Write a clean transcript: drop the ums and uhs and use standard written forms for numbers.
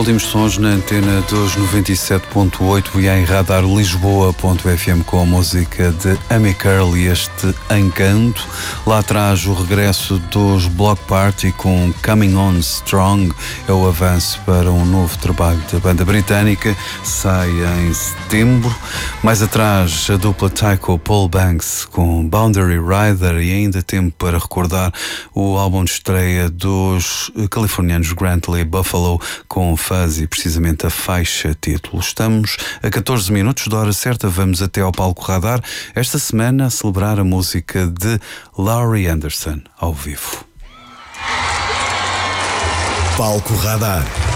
últimos sons na antena dos 97.8 e em radar Lisboa.fm com a música de Amy Curl e este Encanto. Lá atrás o regresso dos Block Party com Coming On Strong, é o avanço para um novo trabalho da banda britânica, sai em setembro. Mais atrás a dupla Tycho Paul Banks com Boundary Rider e ainda tempo para recordar o álbum de estreia dos californianos Grantley Buffalo com Fuzz e precisamente a faixa título. Estamos a 14 minutos da hora certa, vamos até ao palco radar, esta semana a celebrar a música de Laurie Anderson ao vivo. Palco Radar.